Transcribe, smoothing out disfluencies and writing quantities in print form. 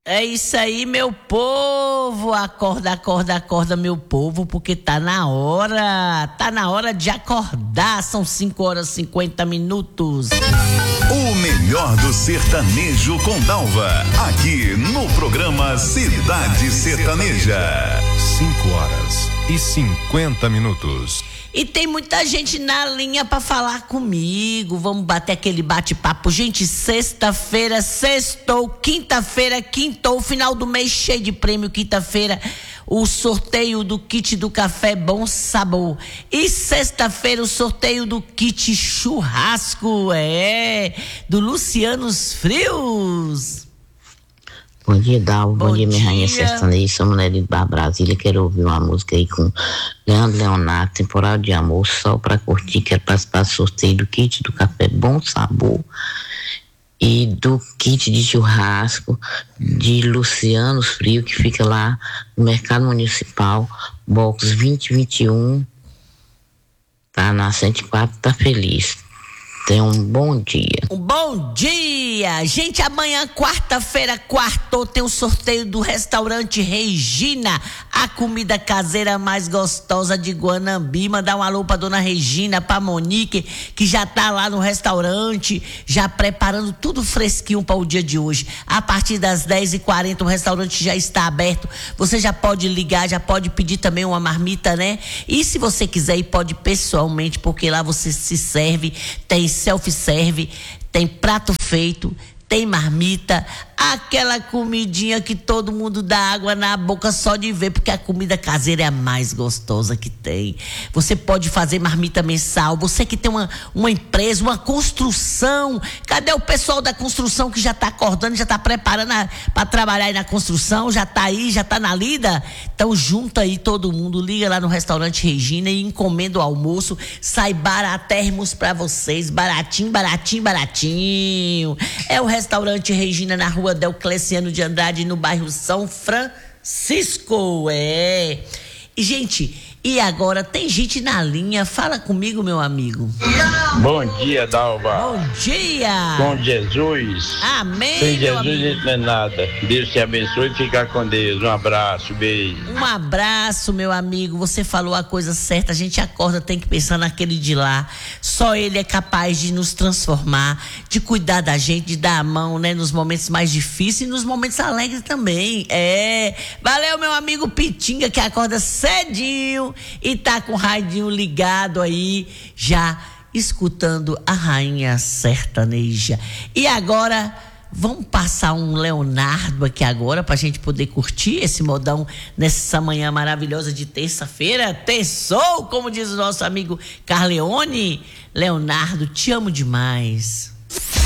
É isso aí, meu povo. Acorda, acorda, acorda, meu povo, porque tá na hora. Tá na hora de acordar. São 5h50. O melhor do sertanejo com Dalva, aqui no programa Cidade Sertaneja. 5h50. E tem muita gente na linha pra falar comigo. Vamos bater aquele bate-papo. Gente, sexta-feira, sextou. Quinta-feira, quintou. Final do mês cheio de prêmio. Quinta-feira, o sorteio do kit do café Bom Sabor. E sexta-feira, o sorteio do kit churrasco. Do Lucianos Frios. Bom dia, Dalva. Bom dia, minha rainha sertaneja. Sou mulher de Bar Brasília. Quero ouvir uma música aí com Leandro Leonardo, Temporal de Amor, só pra curtir. Quero participar do sorteio do kit do café Bom Sabor e do kit de churrasco de Luciano Frio, que fica lá no Mercado Municipal, box 2021. Tá na 104, tá feliz. Tenha um bom dia. Um bom dia! Gente, amanhã, quarta-feira, quartou, tem o sorteio do restaurante Regina, a comida caseira mais gostosa de Guanambi. Mandar um alô pra dona Regina, pra Monique, que já tá lá no restaurante, já preparando tudo fresquinho para o dia de hoje. A partir das 10h40 o restaurante já está aberto. Você já pode ligar, já pode pedir também uma marmita, né? E se você quiser ir, pode pessoalmente, porque lá você se serve, tem self-serve, tem prato feito, tem marmita, aquela comidinha que todo mundo dá água na boca só de ver, porque a comida caseira é a mais gostosa que tem. Você pode fazer marmita mensal, você que tem uma empresa, uma construção, cadê o pessoal da construção que já tá acordando, já tá preparando para trabalhar aí na construção, já tá aí, já tá na lida? Então junta aí todo mundo, liga lá no restaurante Regina e encomenda o almoço, sai baratérrimos para vocês, baratinho, baratinho, baratinho. É o restaurante Regina na rua Deocleciano de Andrade, no bairro São Francisco. E, gente, e agora tem gente na linha. Fala comigo, meu amigo. Bom dia, Dalva. Bom dia. Com Jesus. Amém. Sem Jesus isso não é nada. Deus te abençoe e fica com Deus. Um abraço, beijo. Um abraço, meu amigo. Você falou a coisa certa. A gente acorda, tem que pensar naquele de lá. Só ele é capaz de nos transformar, de cuidar da gente, de dar a mão, né? Nos momentos mais difíceis e nos momentos alegres também. Valeu, meu amigo Pitinga, que acorda cedinho e tá com o radinho ligado aí, já escutando a rainha sertaneja. E agora, vamos passar um Leonardo aqui agora pra gente poder curtir esse modão nessa manhã maravilhosa de terça-feira. Terçou, como diz o nosso amigo Carleone. Leonardo, te amo demais.